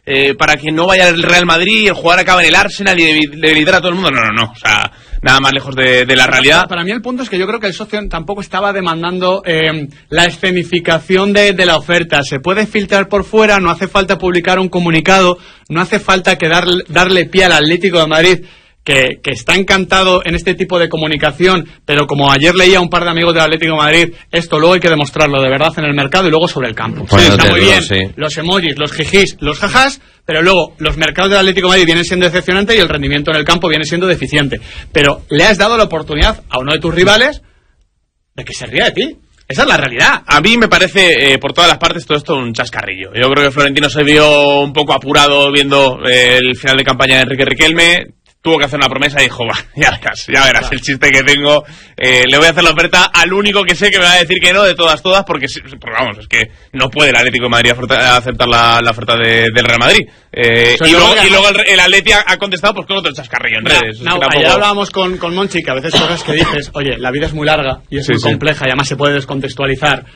para que no vaya al Real Madrid, el jugador acaba en el Arsenal y debilitar a todo el mundo. No, o sea, nada más lejos de la realidad. Para mí el punto es que yo creo que el socio tampoco estaba demandando la escenificación de la oferta. Se puede filtrar por fuera, no hace falta publicar un comunicado, no hace falta que darle pie al Atlético de Madrid, que está encantado en este tipo de comunicación, pero como ayer leía un par de amigos del Atlético de Madrid, esto luego hay que demostrarlo de verdad en el mercado y luego sobre el campo. Pues está muy bien, los emojis, los jijis, los jajás, pero luego los mercados del Atlético de Madrid vienen siendo decepcionantes y el rendimiento en el campo viene siendo deficiente. Pero le has dado la oportunidad a uno de tus rivales de que se ría de ti. Esa es la realidad. A mí me parece, por todas las partes, todo esto un chascarrillo. Yo creo que Florentino se vio un poco apurado viendo el final de campaña de Enrique Riquelme. Tuvo que hacer una promesa y dijo, ya verás el chiste que tengo. Le voy a hacer la oferta al único que sé que me va a decir que no de todas, porque vamos, es que no puede el Atlético de Madrid aceptar la oferta del Real Madrid. Y luego el Atleti ha contestado pues con otro chascarrillo en redes. Ayer hablábamos con Monchi, que a veces cosas que dices, oye, la vida es muy larga y es muy compleja y además se puede descontextualizar.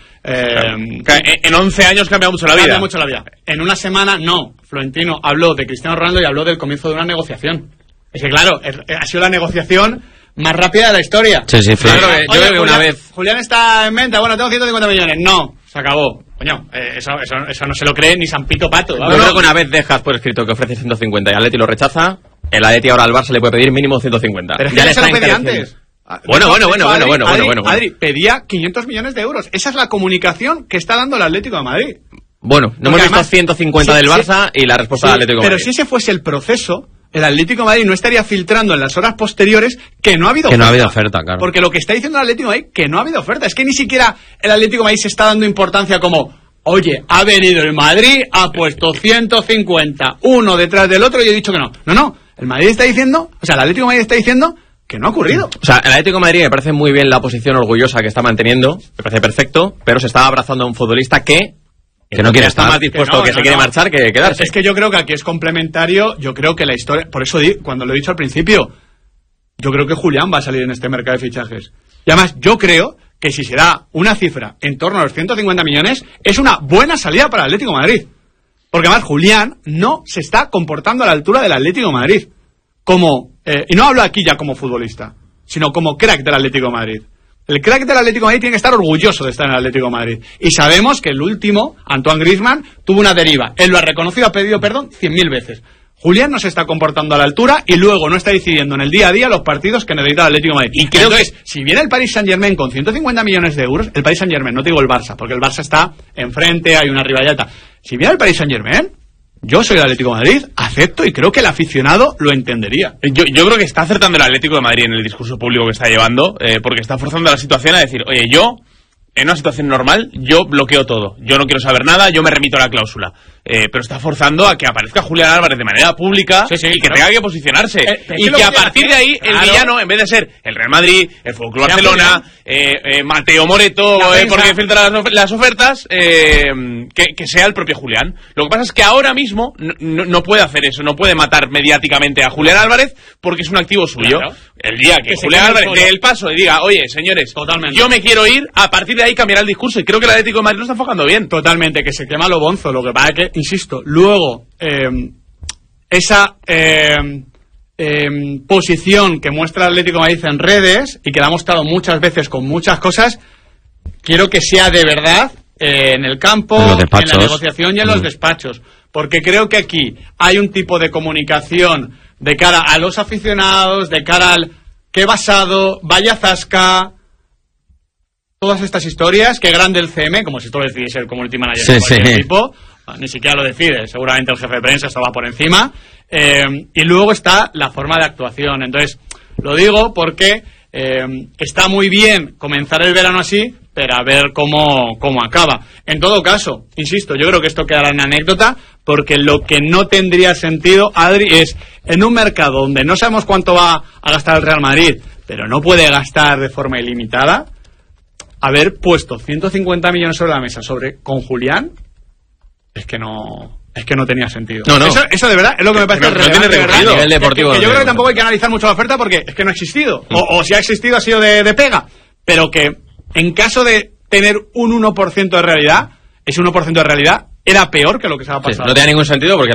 En 11 años cambia mucho la vida. Cambia mucho la vida. En una semana, no. Florentino habló de Cristiano Ronaldo y habló del comienzo de una negociación. Es que claro, ha sido la negociación más rápida de la historia. Sí, claro. Yo creo que una vez Julián está en venta, bueno, tengo 150 millones. No, se acabó. Coño, eso no se lo cree ni San Pito Pato. Yo creo que una vez dejas por escrito que ofrece 150 y el Atleti lo rechaza, el Atleti ahora al Barça le puede pedir mínimo 150. Pero es que ya se lo pedía antes. Bueno. Adri pedía 500 millones de euros. Esa es la comunicación que está dando el Atlético de Madrid. Bueno, no hemos visto 150 del Barça y la respuesta del Atlético de Madrid. Pero si ese fuese el proceso, el Atlético de Madrid no estaría filtrando en las horas posteriores que no ha habido oferta. No ha habido oferta, claro. Porque lo que está diciendo el Atlético de Madrid, que no ha habido oferta. Es que ni siquiera el Atlético de Madrid se está dando importancia como, oye, ha venido el Madrid, ha puesto 150, uno detrás del otro y he dicho que no. No, el Madrid está diciendo, el Atlético de Madrid está diciendo que no ha ocurrido. O sea, el Atlético de Madrid me parece muy bien la posición orgullosa que está manteniendo, me parece perfecto, pero se está abrazando a un futbolista que no quiere estar más dispuesto, que se quiere marchar que quedarse. Es que yo creo que aquí es complementario. Yo creo que la historia, por eso cuando lo he dicho al principio, yo creo que Julián va a salir en este mercado de fichajes. Y además yo creo que si se da una cifra en torno a los 150 millones es una buena salida para el Atlético de Madrid, porque además Julián no se está comportando a la altura del Atlético de Madrid como, y no hablo aquí ya como futbolista, sino como crack del Atlético de Madrid. El crack del Atlético de Madrid tiene que estar orgulloso de estar en el Atlético de Madrid. Y sabemos que el último, Antoine Griezmann, tuvo una deriva. Él lo ha reconocido, ha pedido perdón 100.000 veces. Julián no se está comportando a la altura y luego no está decidiendo en el día a día los partidos que necesita el Atlético de Madrid. Y creo que si viene el Paris Saint-Germain con 150 millones de euros, el Paris Saint-Germain, no te digo el Barça, porque el Barça está enfrente, hay una rivalidad. Si viene el Paris Saint-Germain, yo soy el Atlético de Madrid, acepto y creo que el aficionado lo entendería. Yo creo que está acertando el Atlético de Madrid en el discurso público que está llevando, porque está forzando la situación a decir, oye, yo, en una situación normal, yo bloqueo todo. Yo no quiero saber nada, yo me remito a la cláusula. Pero está forzando a que aparezca Julián Álvarez de manera pública y que tenga que posicionarse. Y que a partir de ahí, el villano, en vez de ser el Real Madrid, el FC Barcelona, Mateo Moreto, porque filtra las ofertas, que sea el propio Julián. Lo que pasa es que ahora mismo no puede hacer eso, no puede matar mediáticamente a Julián Álvarez porque es un activo suyo. Claro. El día que Julián Álvarez dé el paso y diga, oye, señores, yo me quiero ir, a partir de ahí cambiará el discurso. Y creo que el Atlético de Madrid lo está enfocando bien. Totalmente, que se quema lo bonzo. Lo que pasa es que, insisto, luego esa posición que muestra el Atlético de Madrid en redes y que la ha mostrado muchas veces con muchas cosas, quiero que sea de verdad en el campo, en la negociación y en los despachos. Porque creo que aquí hay un tipo de comunicación de cara a los aficionados, de cara al qué basado, vaya zasca, todas estas historias, qué grande el CM, como si tú decidiese el community manager de cualquier equipo, ni siquiera lo decide, seguramente el jefe de prensa estaba por encima, y luego está la forma de actuación. Entonces, lo digo porque está muy bien comenzar el verano así, pero a ver cómo acaba. En todo caso, insisto, yo creo que esto quedará en anécdota, porque lo que no tendría sentido, Adri, es en un mercado donde no sabemos cuánto va a gastar el Real Madrid, pero no puede gastar de forma ilimitada, haber puesto 150 millones sobre la mesa con Julián, es que no tenía sentido. No. Eso de verdad es lo que me parece relevante, a nivel deportivo. Que yo creo que tampoco hay que analizar mucho la oferta porque es que no ha existido. O si ha existido ha sido de pega. Pero que en caso de tener un 1% de realidad, ese 1% de realidad era peor que lo que se ha pasado. No tenía ningún sentido porque